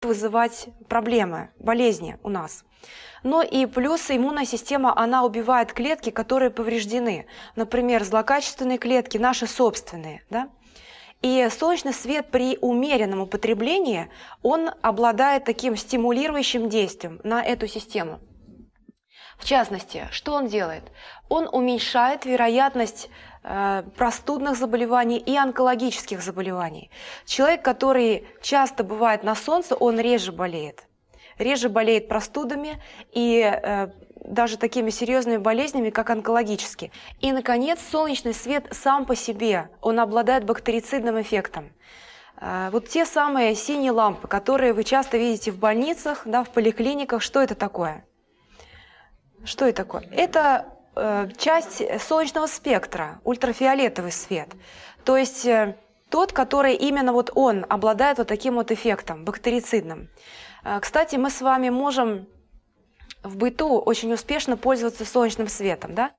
вызывать проблемы, болезни у нас. Но и плюс иммунная система, она убивает клетки, которые повреждены. Например, злокачественные клетки, наши собственные. Да? И солнечный свет при умеренном употреблении, он обладает таким стимулирующим действием на эту систему. В частности, что он делает? Он уменьшает вероятность простудных заболеваний и онкологических заболеваний. Человек, который часто бывает на солнце, он реже болеет простудами и даже такими серьезными болезнями, как онкологические. И, наконец, солнечный свет сам по себе, он обладает бактерицидным эффектом. Вот те самые синие лампы, которые вы часто видите в больницах, да, в поликлиниках, что это такое? Что это такое? Это часть солнечного спектра, ультрафиолетовый свет. То есть тот, который именно вот он обладает вот таким вот эффектом, бактерицидным. Кстати, мы с вами можем в быту очень успешно пользоваться солнечным светом, да?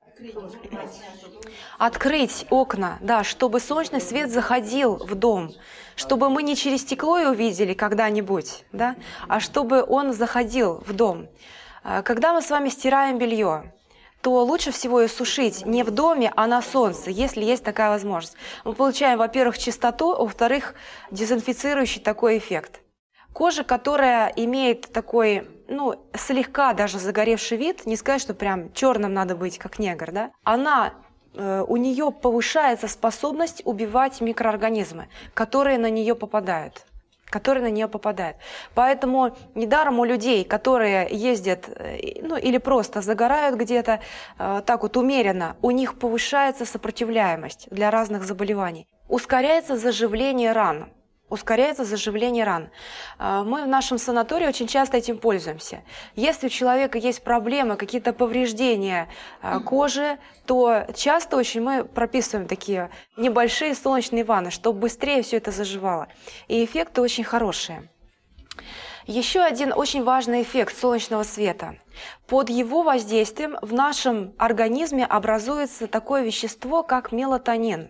Открыть окна, да, чтобы солнечный свет заходил в дом, чтобы мы не через стекло его видели когда-нибудь, да, а чтобы он заходил в дом. Когда мы с вами стираем белье, то лучше всего ее сушить не в доме, а на солнце, если есть такая возможность. Мы получаем, во-первых, чистоту, во-вторых, дезинфицирующий такой эффект. Кожа, которая имеет такой, слегка даже загоревший вид, не сказать, что прям черным надо быть, как негр, да, у нее повышается способность убивать микроорганизмы, которые на нее попадают. Поэтому недаром у людей, которые ездят, или просто загорают где-то, так вот умеренно, у них повышается сопротивляемость для разных заболеваний. Ускоряется заживление ран. Мы в нашем санатории очень часто этим пользуемся. Если у человека есть проблемы, какие-то повреждения кожи, то часто очень мы прописываем такие небольшие солнечные ванны, чтобы быстрее все это заживало. И эффекты очень хорошие. Еще один очень важный эффект солнечного света. Под его воздействием в нашем организме образуется такое вещество, как мелатонин.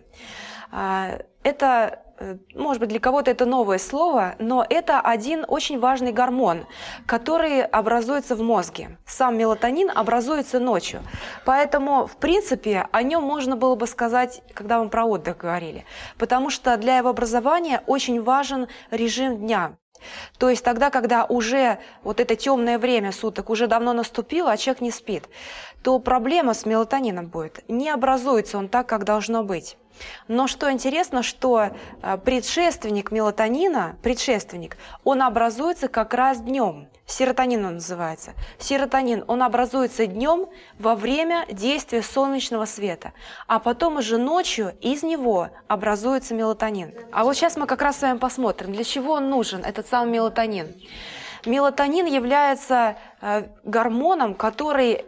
Это, может быть, для кого-то это новое слово, но это один очень важный гормон, который образуется в мозге. Сам мелатонин образуется ночью. Поэтому, в принципе, о нем можно было бы сказать, когда мы про отдых говорили. Потому что для его образования очень важен режим дня. То есть тогда, когда уже вот это темное время суток уже давно наступило, а человек не спит, то проблема с мелатонином будет. Не образуется он так, как должно быть. Но что интересно, что предшественник мелатонина, он образуется как раз днем. Серотонин он называется. Серотонин, он образуется днем во время действия солнечного света. А потом уже ночью из него образуется мелатонин. А вот сейчас мы как раз с вами посмотрим, для чего он нужен, этот самый мелатонин. Мелатонин является гормоном, который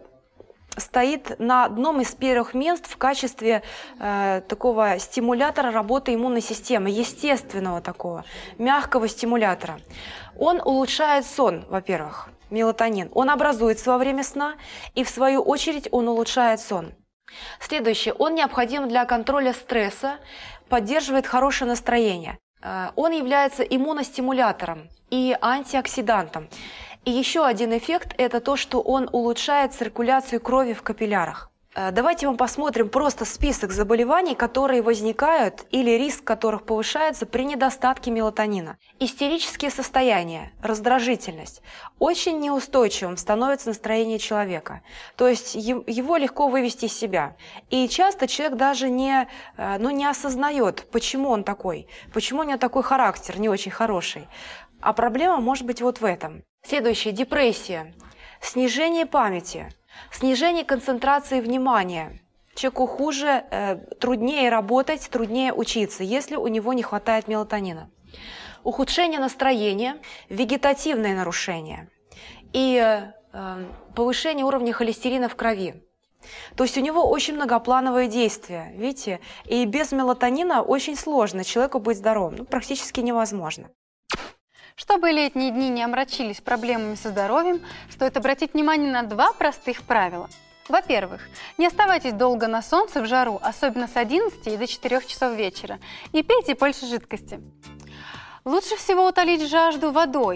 стоит на одном из первых мест в качестве такого стимулятора работы иммунной системы, естественного такого, мягкого стимулятора. Он улучшает сон, во-первых, мелатонин. Он образуется во время сна, и в свою очередь он улучшает сон. Следующее. Он необходим для контроля стресса, поддерживает хорошее настроение. Он является иммуностимулятором и антиоксидантом. И еще один эффект – это то, что он улучшает циркуляцию крови в капиллярах. Давайте мы посмотрим просто список заболеваний, которые возникают или риск которых повышается при недостатке мелатонина. Истерические состояния, раздражительность. Очень неустойчивым становится настроение человека. То есть его легко вывести из себя. И часто человек даже не осознает, почему он такой, почему у него такой характер не очень хороший. А проблема может быть вот в этом. Следующее – депрессия, снижение памяти, снижение концентрации внимания. Человеку хуже, труднее работать, труднее учиться, если у него не хватает мелатонина. Ухудшение настроения, вегетативные нарушения и повышение уровня холестерина в крови. То есть у него очень многоплановое действие, видите? И без мелатонина очень сложно человеку быть здоровым, практически невозможно. Чтобы летние дни не омрачились проблемами со здоровьем, стоит обратить внимание на два простых правила. Во-первых, не оставайтесь долго на солнце в жару, особенно с 11 до 4 часов вечера, и пейте больше жидкости. Лучше всего утолить жажду водой.